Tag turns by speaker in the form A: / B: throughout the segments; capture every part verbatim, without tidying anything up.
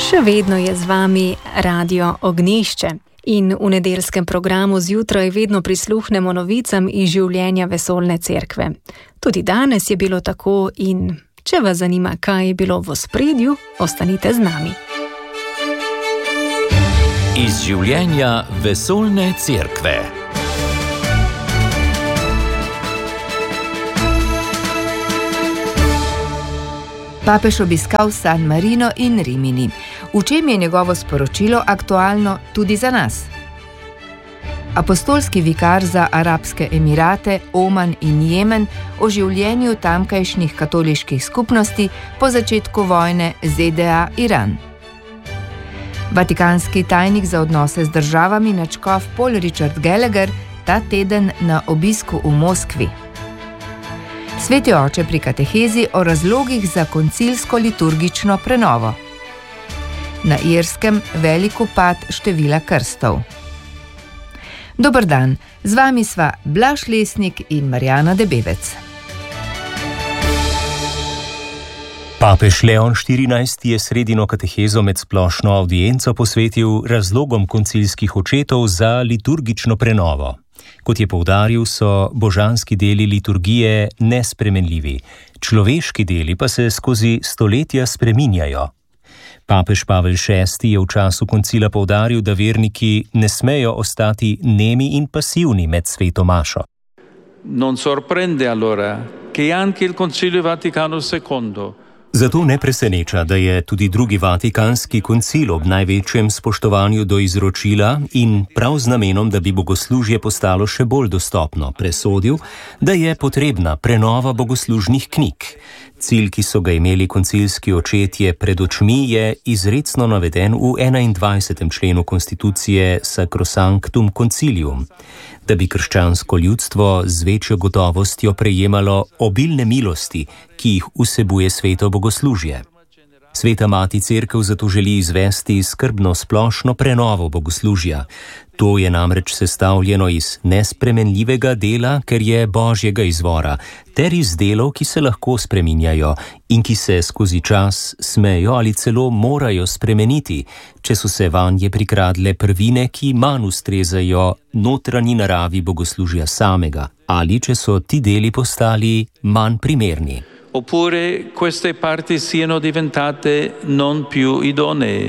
A: Še vedno je z vami Radio Ognjišče in v nedeljskem programu zjutraj vedno prisluhnemo novicam iz življenja Vesoljne cerkve. Tudi danes je bilo tako in če vas zanima, kaj je bilo v ospredju, ostanite z nami.
B: Iz življenja Vesoljne cerkve.
C: Papež obiskal San Marino in Rimini. V čem je njegovo sporočilo aktualno tudi za nas? Apostolski vikar za Arabske Emirate, Oman in Jemen o življenju tamkajšnjih katoliških skupnosti po začetku vojne Z D A-Iran. Vatikanski tajnik za odnose z državami nadškof Paul Richard Gallagher ta teden na obisku v Moskvi. Sveti oče pri katehezi o razlogih za koncilsko liturgično prenovo. Na Irskem velik upad števila krstov. Dober dan, z vami sva Blaž Lesnik in Marjana Debevec.
D: Papež Leon štirinajsti je sredino katehezo med splošno avdienco posvetil razlogom koncilskih očetov za liturgično prenovo. Kot je poudaril, so božanski deli liturgije nespremenljivi, človeški deli pa se skozi stoletja spreminjajo. Papež Pavel šesti je v času koncila poudaril, da verniki ne smejo ostati nemi in pasivni med sveto mašo.
E: Non sorprende allora che anche il Concilio Vaticano secondo
D: Zato ne preseneča, da je tudi drugi Vatikanski koncil ob največjem spoštovanju do izročila in prav z namenom, da bi bogoslužje postalo še bolj dostopno, presodil, da je potrebna prenova bogoslužnih knjig. Cilj, ki so ga imeli koncilski očetje pred očmi, je izrecno naveden v enaindvajsetem členu konstitucije Sacrosanctum Concilium, da bi krščansko ljudstvo z večjo gotovostjo prejemalo obilne milosti, ki jih vsebuje sveto bogoslužje. Sveta mati cerkev zato želi izvesti skrbno splošno prenovo bogoslužja. To je namreč sestavljeno iz nespremenljivega dela, ker je božjega izvora, ter iz delov, ki se lahko spreminjajo in ki se skozi čas smejo ali celo morajo spremeniti, če so se vanje prikradle prvine, ki manj ustrezajo notranji naravi bogoslužja samega, ali če so ti deli postali manj primerni.
E: Oppure queste parti siano diventate non più idonee.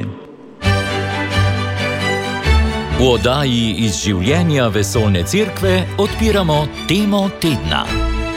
B: V oddaji iz življenja Vesoljne cerkve odpiramo temo tedna.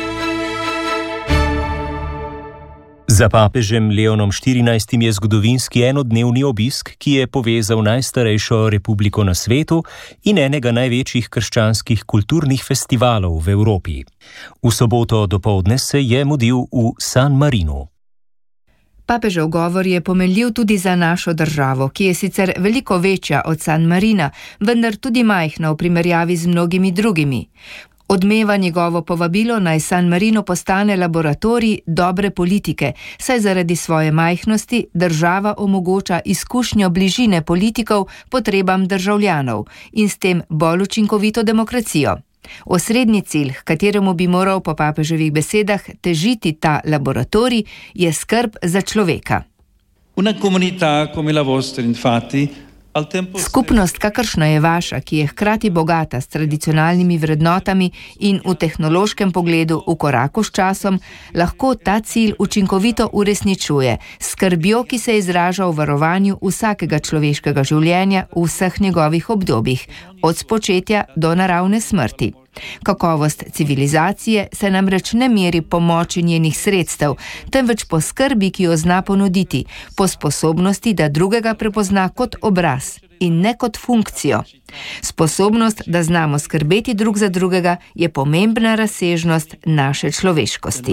D: Za papežem Leonom štirinajstim je zgodovinski enodnevni obisk, ki je povezal najstarejšo republiko na svetu in enega največjih krščanskih kulturnih festivalov v Evropi. V soboto dopoldne se je mudil v San Marinu.
C: Papežev govor je pomenljiv tudi za našo državo, ki je sicer veliko večja od San Marina, vendar tudi majhna v primerjavi z mnogimi drugimi. Odmeva njegovo povabilo naj San Marino postane laboratorij dobre politike, saj zaradi svoje majhnosti država omogoča izkušnjo bližine politikov potrebam državljanov in s tem bolj učinkovito demokracijo. Osrednji cilj, h kateremu bi moral po papeževih besedah težiti ta laboratorij, je skrb za človeka.
E: Una comunità come la vostra, infatti,
C: Skupnost, kakršna je vaša, ki je hkrati bogata s tradicionalnimi vrednotami in v tehnološkem pogledu v koraku s časom, lahko ta cilj učinkovito uresničuje, s skrbjo, ki se izraža v varovanju vsakega človeškega življenja v vseh njegovih obdobjih, od spočetja do naravne smrti. Kakovost civilizacije se namreč ne meri po moči njenih sredstev, temveč po skrbi, ki jo zna ponuditi, po sposobnosti, da drugega prepozna kot obraz in ne kot funkcijo. Sposobnost, da znamo skrbeti drug za drugega, je pomembna razsežnost naše človeškosti.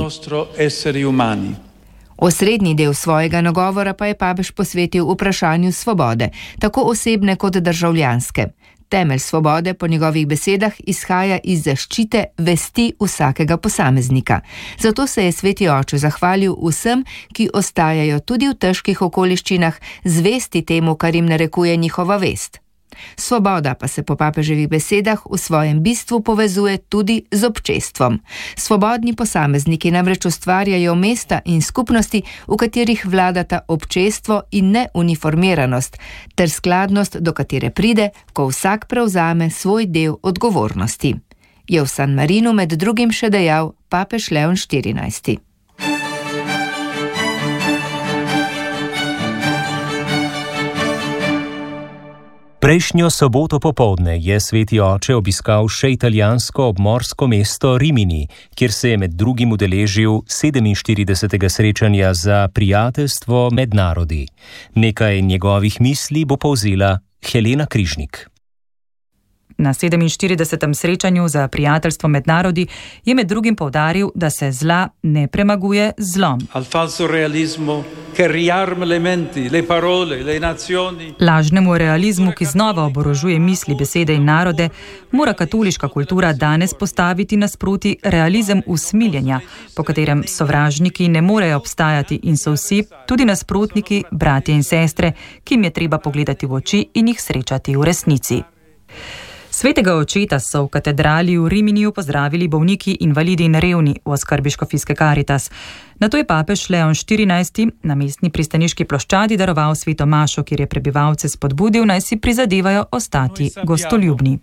C: Osrednji del svojega nagovora pa je papež posvetil vprašanju svobode, tako osebne kot državljanske. Temelj svobode po njegovih besedah izhaja iz zaščite vesti vsakega posameznika. Zato se je sveti oče zahvalil vsem, ki ostajajo tudi v težkih okoliščinah zvesti temu, kar jim narekuje njihova vest. Svoboda pa se po papeževih besedah v svojem bistvu povezuje tudi z občestvom. Svobodni posamezniki namreč ustvarjajo mesta in skupnosti, v katerih vladata občestvo in ne uniformiranost, ter skladnost, do katere pride, ko vsak prevzame svoj del odgovornosti. Je v San Marinu med drugim še dejal papež Leon štirinajsti.
D: Prejšnjo soboto popoldne je sveti oče obiskal še italijansko obmorsko mesto Rimini, kjer se je med drugim udeležil sedeminštiridesetega srečanja za prijateljstvo med narodi. Nekaj njegovih misli bo povzela Helena Križnik.
F: Na sedeminštiridesetem srečanju za prijateljstvo med narodi je med drugim poudaril, da se zla ne premaguje z zlom. Lažnemu realizmu, ki znova oborožuje misli, besede in narode, mora katoliška kultura danes postaviti nasproti realizem usmiljenja, po katerem sovražniki ne morejo obstajati in so vsi, tudi nasprotniki, bratje in sestre, ki jim je treba pogledati v oči in jih srečati v resnici. Svetega očeta so v katedrali v Riminiju pozdravili bolniki, invalidi in revni v oskrbi škofijske Karitas. Nato je papež Leon štirinajsti na mestni pristaniški ploščadi daroval sveto mašo, kjer je prebivalce spodbudil, naj si prizadevajo ostati gostoljubni.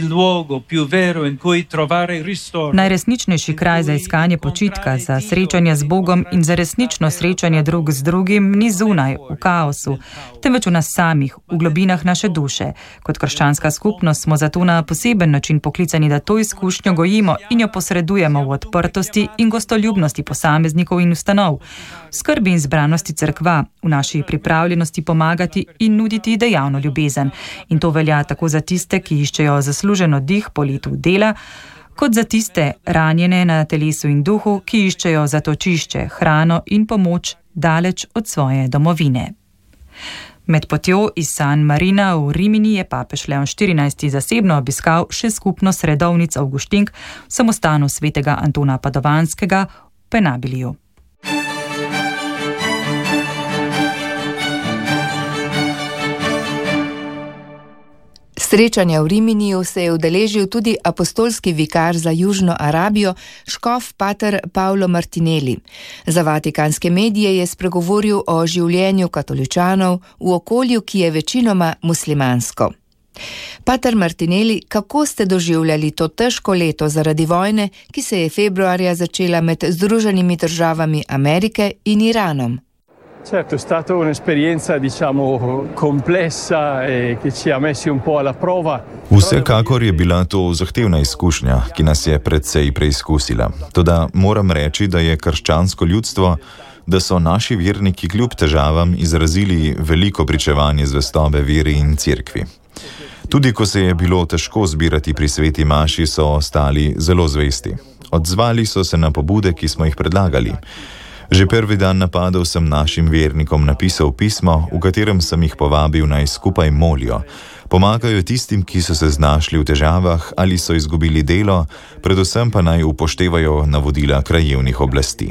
F: Najresničnejši kraj za iskanje počitka, za srečanje z Bogom in za resnično srečanje drug z drugim ni zunaj, v kaosu, temveč v nas samih, v globinah naše duše. Kot krščanska skupnost smo zato na poseben način poklicani, da to izkušnjo gojimo in jo posredujemo v odprtosti in gostoljubnosti posameznikov in ustanov, v skrbi in zbranosti cerkva, v naši pripravljenosti pomagati in nuditi dejavno ljubezen. In to velja tako za tiste, ki iščejo zaslužen oddih po letu dela, kot za tiste ranjene na telesu in duhu, ki iščejo zatočišče, hrano in pomoč daleč od svoje domovine. Med potjo iz San Marina v Rimini je papež Leon štirinajsti zasebno obiskal še skupnost redovnic Avguštink v samostanu svetega Antona Padovanskega v Penabiliju.
C: Srečanja v Riminiju se je udeležil tudi apostolski vikar za Južno Arabijo, škof pater Paolo Martinelli. Za vatikanske medije je spregovoril o življenju katoličanov v okolju, ki je večinoma muslimansko. Pater Martinelli, kako ste doživljali to težko leto zaradi vojne, ki se je februarja začela med Združenimi državami Amerike in Iranom?
G: Certo, è stata un'esperienza, diciamo, complessa e che ci ha messi un po' alla prova.
H: Vsekakor je bila to zahtevna izkušnja, ki nas je precej preizkusila. Toda moram reči, da je krščansko ljudstvo, da so naši verniki kljub težavam izrazili veliko pričevanje zvestobe veri in cerkvi. Tudi ko se je bilo težko zbirati pri sveti maši, so ostali zelo zvesti. Odzvali so se na pobude, ki smo jih predlagali. Že prvi dan napadov sem našim vernikom napisal pismo, v katerem sem jih povabil naj skupaj molijo. Pomagajo tistim, ki so se znašli v težavah ali so izgubili delo, predvsem pa naj upoštevajo navodila krajevnih oblasti.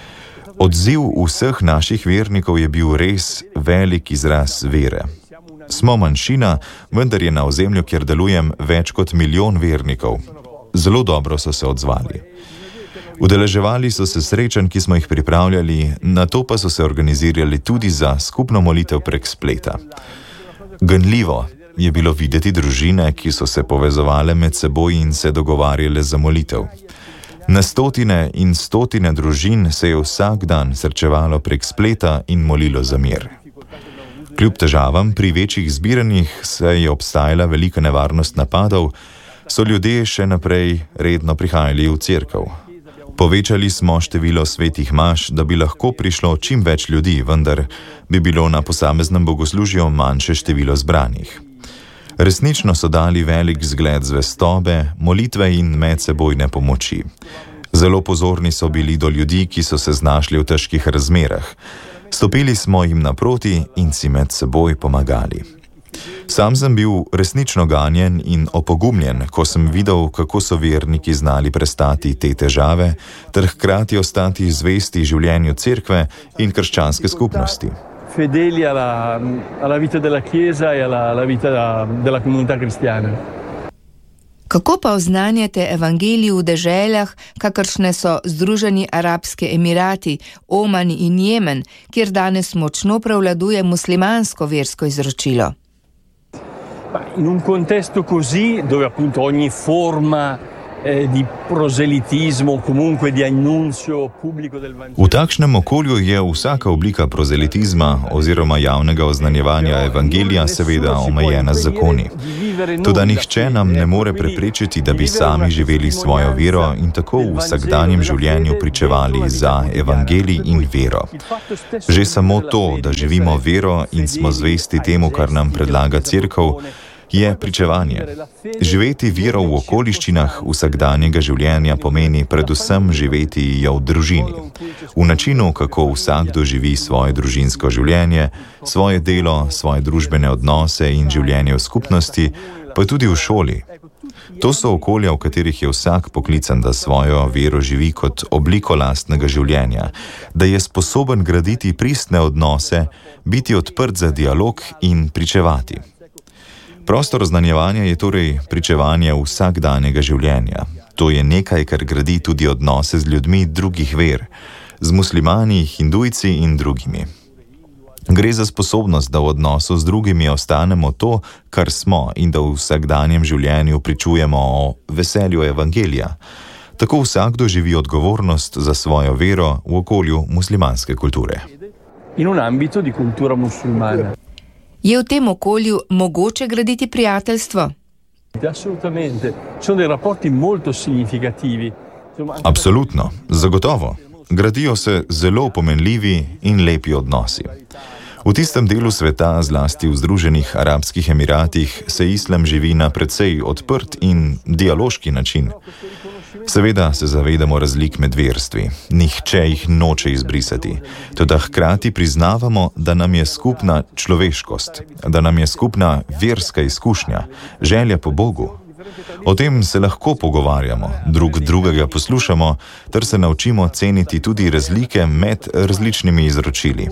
H: Odziv vseh naših vernikov je bil res velik izraz vere. Smo manjšina, vendar je na ozemlju, kjer delujem, več kot milijon vernikov. Zelo dobro so se odzvali. Udeleževali so se srečanj, ki smo jih pripravljali, nato pa so se organizirali tudi za skupno molitev prek spleta. Ganljivo je bilo videti družine, ki so se povezovale med seboj in se dogovarjale za molitev. Na stotine in stotine družin se je vsak dan srečevalo prek spleta in molilo za mir. Kljub težavam pri večjih zbiranjih se je obstajala velika nevarnost napadov, so ljudje še naprej redno prihajali v cerkev. Povečali smo število svetih maš, da bi lahko prišlo čim več ljudi, vendar bi bilo na posameznem bogoslužju manjše število zbranih. Resnično so dali velik zgled zvestobe, molitve in medsebojne pomoči. Zelo pozorni so bili do ljudi, ki so se znašli v težkih razmerah. Stopili smo jim naproti in si med seboj pomagali. Sam sem bil resnično ganjen in opogumljen, ko sem videl, kako so verniki znali prestati te težave, ter hkrati ostati zvesti življenju cerkve in krščanske skupnosti.
G: fedeli alla, alla vita della Chiesa e alla, alla vita della comunità cristiana.
C: Kako pa oznanjate evangelij v deželah, kakršne so Združeni Arabski Emirati, Oman in Jemen, kjer danes močno prevladuje muslimansko versko izročilo?
G: In un contesto così, dove appunto ogni forma di proselitismo, comunque di annuncio pubblico del Vangelo.
H: V takšnem okolju je vsaka oblika prozelitizma oziroma javnega oznanjevanja evangelija seveda omejena z zakoni. Toda nihče nam ne more preprečiti, da bi sami živeli svojo vero in tako v vsakdanjem življenju pričevali za evangelij in vero. Že samo to, da živimo vero in smo zvesti temu, kar nam predlaga Cerkev, je pričevanje. Živeti vero v okoliščinah vsakdanjega življenja pomeni predvsem živeti jo v družini, v načinu, kako vsakdo živi svoje družinsko življenje, svoje delo, svoje družbene odnose in življenje v skupnosti, pa tudi v šoli. To so okolja, v katerih je vsak poklican, da svojo vero živi kot obliko lastnega življenja, da je sposoben graditi pristne odnose, biti odprt za dialog in pričevati. Prostor oznanjevanja je torej pričevanje vsakdanjega življenja. To je nekaj, kar gradi tudi odnose z ljudmi drugih ver, z muslimani, hindujci in drugimi. Gre za sposobnost, da v odnosu z drugimi ostanemo to, kar smo, in da v vsakdanjem življenju pričujemo o veselju evangelija. Tako vsakdo živi odgovornost za svojo vero v okolju muslimanske kulture.
G: In v ambito di cultura musulmana.
C: Je v tem okolju mogoče graditi prijateljstvo?
G: Assolutamente. Sono dei rapporti molto significativi.
H: Absolutno, zagotovo. Gradijo se zelo pomenljivi in lepi odnosi. V tistem delu sveta, zlasti v Združenih Arabskih Emiratih, se islam živi na precej odprt in dialoški način. Seveda se zavedamo razlik med verstvi, nihče jih noče izbrisati, toda hkrati priznavamo, da nam je skupna človeškost, da nam je skupna verska izkušnja, želja po Bogu. O tem se lahko pogovarjamo, drug drugega poslušamo, ter se naučimo ceniti tudi razlike med različnimi izročili.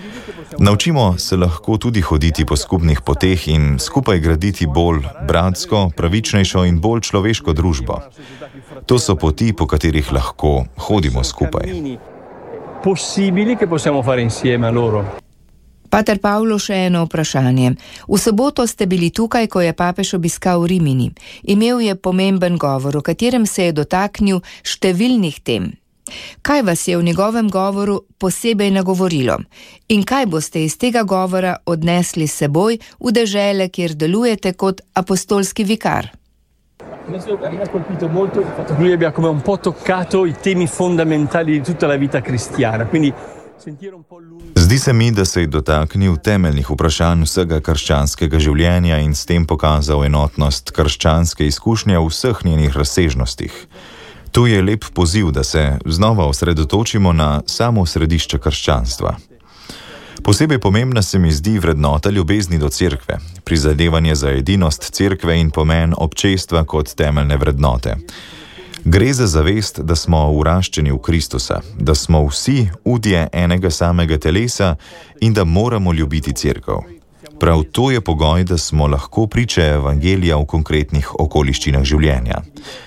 H: Naučimo se lahko tudi hoditi po skupnih poteh in skupaj graditi bolj bratsko, pravičnejšo in bolj človeško družbo. To so poti, po katerih lahko hodimo skupaj.
G: Possibili, che possiamo fare insieme a loro.
C: Pater Pavlo, še eno vprašanje. V soboto ste bili tukaj, ko je papež obiskal Rimini. Imel je pomemben govor, v katerem se je dotaknil številnih tem. Kaj vas je v njegovem govoru posebej nagovorilo? In kaj boste iz tega govora odnesli s seboj v dežele, kjer delujete kot apostolski vikar?
G: Mi ha colpito molto il fatto che lui abbia come un po' toccato i temi fondamentali di tutta la vita cristiana. Quindi sentire un po' lui.
H: Zdi se mi, da se je dotaknil temeljnih vprašanj vsega krščanskega življenja in s tem pokazal enotnost krščanske izkušnje v vseh njenih razsežnostih. Tu je lep poziv, da se znova osredotočimo na samo središče krščanstva. Posebej pomembna se mi zdi vrednota ljubezni do Cerkve, prizadevanje za edinost Cerkve in pomen občestva kot temeljne vrednote. Gre za zavest, da smo vraščeni v Kristusa, da smo vsi udje enega samega telesa in da moramo ljubiti Cerkev. Prav to je pogoj, da smo lahko priče evangelija v konkretnih okoliščinah življenja.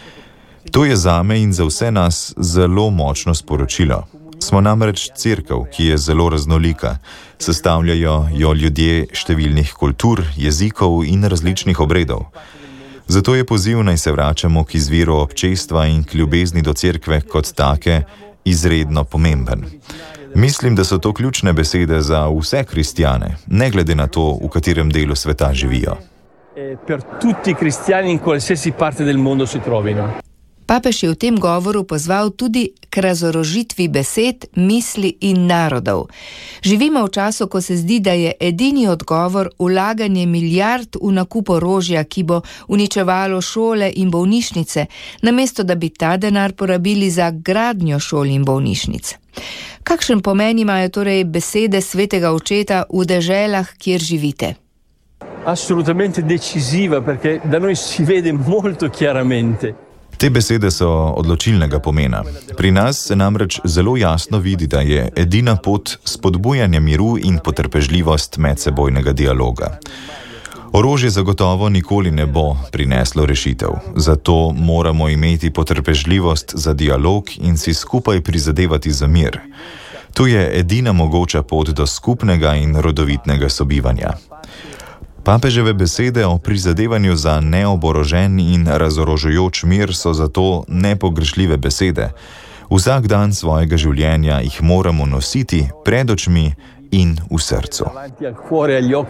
H: To je zame in za vse nas zelo močno sporočilo. Smo namreč Cerkev, ki je zelo raznolika. Sestavljajo jo ljudje številnih kultur, jezikov in različnih obredov. Zato je poziv, naj se vračamo k izviru občestva in k ljubezni do Cerkve kot take izredno pomemben. Mislim, da so to ključne besede za vse kristjane, ne glede na to, v katerem delu sveta živijo.
G: Per tutti cristiani in qualsiasi parte del mondo si trovino.
C: Papež je v tem govoru pozval tudi k razorožitvi besed, misli in narodov. Živimo v času, ko se zdi, da je edini odgovor vlaganje milijard v nakup orožja, ki bo uničevalo šole in bolnišnice, namesto da bi ta denar porabili za gradnjo šol in bolnišnic. Kakšen pomen imajo torej besede svetega očeta v deželah, kjer živite?
G: Assolutamente decisiva, perché da noi si vede molto chiaramente.
H: Te besede so odločilnega pomena. Pri nas se namreč zelo jasno vidi, da je edina pot spodbujanje miru in potrpežljivost medsebojnega dialoga. Orožje zagotovo nikoli ne bo prineslo rešitev, zato moramo imeti potrpežljivost za dialog in si skupaj prizadevati za mir. To je edina mogoča pot do skupnega in rodovitnega sobivanja. Papeževe besede o prizadevanju za neoborožen in razorožujoč mir so zato nepogrešljive besede. Vsak dan svojega življenja jih moramo nositi pred očmi in v srcu.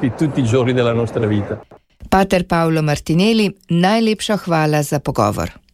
C: Pater Paolo Martinelli, najlepša hvala za pogovor.